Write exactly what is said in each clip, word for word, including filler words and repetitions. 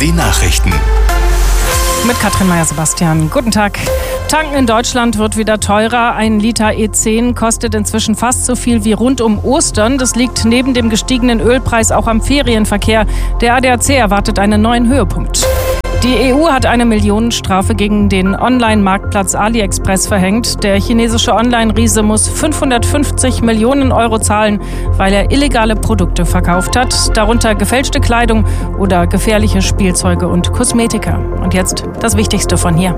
die Nachrichten. Mit Katrin Meyer-Sebastian. Guten Tag. Tanken in Deutschland wird wieder teurer. Ein Liter E zehn kostet inzwischen fast so viel wie rund um Ostern. Das liegt neben dem gestiegenen Ölpreis auch am Ferienverkehr. Der A D A C erwartet einen neuen Höhepunkt. Die E U hat eine Millionenstrafe gegen den Online-Marktplatz AliExpress verhängt. Der chinesische Online-Riese muss fünfhundertfünfzig Millionen Euro zahlen, weil er illegale Produkte verkauft hat, darunter gefälschte Kleidung oder gefährliche Spielzeuge und Kosmetika. Und jetzt das Wichtigste von hier.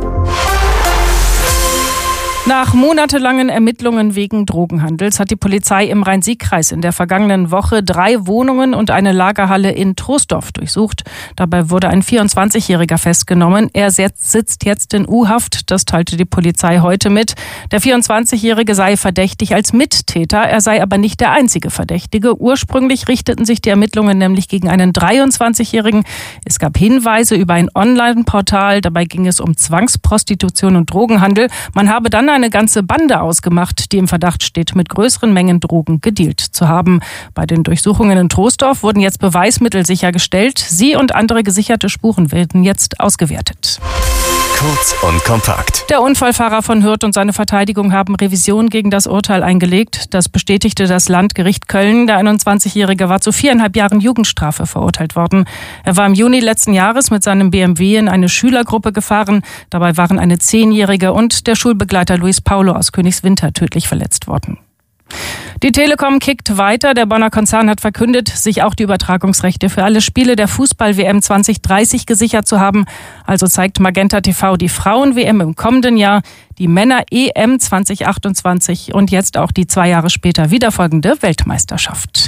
Nach monatelangen Ermittlungen wegen Drogenhandels hat die Polizei im Rhein-Sieg-Kreis in der vergangenen Woche drei Wohnungen und eine Lagerhalle in Troisdorf durchsucht. Dabei wurde ein vierundzwanzigjähriger festgenommen. Er sitzt jetzt in U-Haft, das teilte die Polizei heute mit. Der vierundzwanzigjährige sei verdächtig als Mittäter, er sei aber nicht der einzige Verdächtige. Ursprünglich richteten sich die Ermittlungen nämlich gegen einen dreiundzwanzigjährigen. Es gab Hinweise über ein Online-Portal, dabei ging es um Zwangsprostitution und Drogenhandel. Man habe dann eine ganze Bande ausgemacht, die im Verdacht steht, mit größeren Mengen Drogen gedealt zu haben. Bei den Durchsuchungen in Troisdorf wurden jetzt Beweismittel sichergestellt. Sie und andere gesicherte Spuren werden jetzt ausgewertet. Kurz und kompakt. Der Unfallfahrer von Hürth und seine Verteidigung haben Revision gegen das Urteil eingelegt. Das bestätigte das Landgericht Köln. Der einundzwanzigjährige war zu viereinhalb Jahren Jugendstrafe verurteilt worden. Er war im Juni letzten Jahres mit seinem B M W in eine Schülergruppe gefahren. Dabei waren eine Zehnjährige und der Schulbegleiter Luis Paulo aus Königswinter tödlich verletzt worden. Die Telekom kickt weiter. Der Bonner Konzern hat verkündet, sich auch die Übertragungsrechte für alle Spiele der Fußball-W M zwanzig dreißig gesichert zu haben. Also zeigt Magenta T V die Frauen-W M im kommenden Jahr, die Männer-E M zwanzig achtundzwanzig und jetzt auch die zwei Jahre später wiederfolgende Weltmeisterschaft.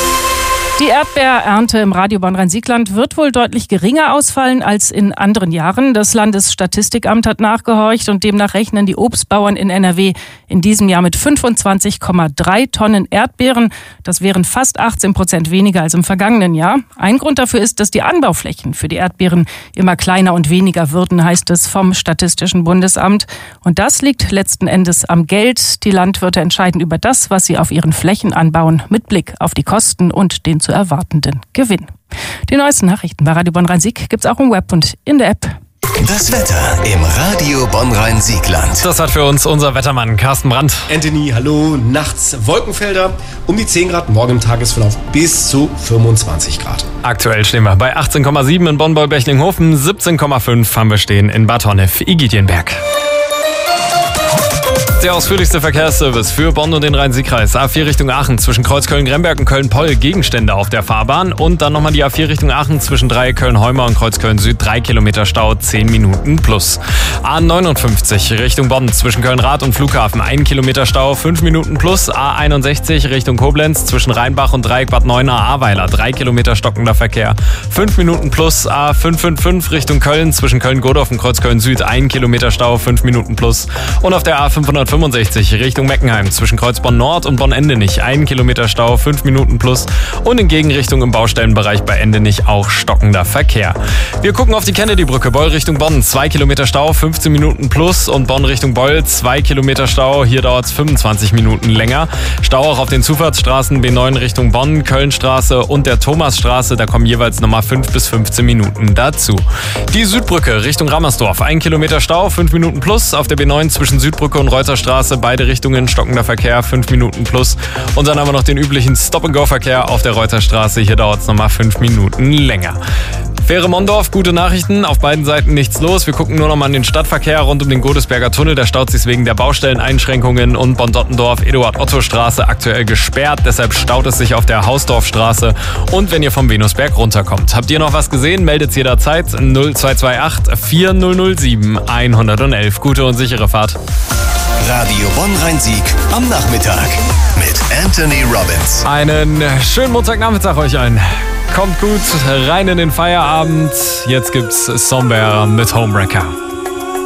Die Erdbeerernte im Radio Bonn-Rhein-Sieg-Land wird wohl deutlich geringer ausfallen als in anderen Jahren. Das Landesstatistikamt hat nachgehorcht und demnach rechnen die Obstbauern in N R W in diesem Jahr mit fünfundzwanzig Komma drei Tonnen Erdbeeren. Das wären fast achtzehn Prozent weniger als im vergangenen Jahr. Ein Grund dafür ist, dass die Anbauflächen für die Erdbeeren immer kleiner und weniger würden, heißt es vom Statistischen Bundesamt. Und das liegt letzten Endes am Geld. Die Landwirte entscheiden über das, was sie auf ihren Flächen anbauen, mit Blick auf die Kosten und den zu erwartenden Gewinn. Die neuesten Nachrichten bei Radio Bonn-Rhein-Sieg gibt's auch im Web und in der App. Das Wetter im Radio Bonn-Rhein-Sieg-Land. Das hat für uns unser Wettermann Carsten Brandt. Anthony, hallo. Nachts Wolkenfelder um die zehn Grad, morgen im Tagesverlauf bis zu fünfundzwanzig Grad. Aktuell stehen wir bei achtzehn Komma sieben in Bonn-Beulbechlinghofen, siebzehn Komma fünf haben wir stehen in Bad Honnef-Igidienberg. Der ausführlichste Verkehrsservice für Bonn und den Rhein-Sieg-Kreis. A vier Richtung Aachen zwischen Kreuz Köln-Gremberg und Köln-Poll. Gegenstände auf der Fahrbahn. Und dann nochmal die A vier Richtung Aachen zwischen Dreieck Köln-Heumer und Kreuz Köln-Süd. drei Kilometer Stau, zehn Minuten plus. A neunundfünfzig Richtung Bonn zwischen Köln-Rad und Flughafen. ein Kilometer Stau, fünf Minuten plus. A einundsechzig Richtung Koblenz zwischen Rheinbach und Dreieck Bad Neuenahr-Ahrweiler. drei Kilometer stockender Verkehr, fünf Minuten plus. A fünfhundertfünfundfünfzig Richtung Köln zwischen Köln-Godorf und Kreuz Köln-Süd. ein Kilometer Stau, fünf Minuten plus. Und auf der A fünfhundertfünfundsechzig Richtung Meckenheim zwischen Kreuz Bonn-Nord und Bonn-Endenich. ein Kilometer Stau, fünf Minuten plus. Und in Gegenrichtung im Baustellenbereich bei Endenich auch stockender Verkehr. Wir gucken auf die Kennedy-Brücke. Beul Richtung Bonn, zwei Kilometer Stau, fünfzehn Minuten plus. Und Bonn Richtung Beul, zwei Kilometer Stau. Hier dauert es fünfundzwanzig Minuten länger. Stau auch auf den Zufahrtsstraßen B neun Richtung Bonn, Kölnstraße und der Thomasstraße. Da kommen jeweils nochmal fünf bis fünfzehn Minuten dazu. Die Südbrücke Richtung Rammersdorf, ein Kilometer Stau, fünf Minuten plus. Auf der B neun zwischen Südbrücke und Reuterstraße, beide Richtungen stockender Verkehr, fünf Minuten plus. Und dann haben wir noch den üblichen Stop-and-Go-Verkehr auf der Reuterstraße. Hier dauert es nochmal fünf Minuten länger. Fähre Mondorf, gute Nachrichten. Auf beiden Seiten nichts los. Wir gucken nur noch mal an den Stadtverkehr rund um den Godesberger Tunnel. Der staut sich wegen der Baustelleneinschränkungen und Bonn-Dottendorf, Eduard-Otto-Straße aktuell gesperrt. Deshalb staut es sich auf der Hausdorfstraße. Und wenn ihr vom Venusberg runterkommt. Habt ihr noch was gesehen? Meldet jederzeit null zwei zwei acht vier null null sieben eins eins eins. Gute und sichere Fahrt. Radio Bonn-Rhein-Sieg am Nachmittag mit Anthony Robbins. Einen schönen Montagnachmittag euch allen. Kommt gut rein in den Feierabend. Jetzt gibt's Somber mit Homewrecker.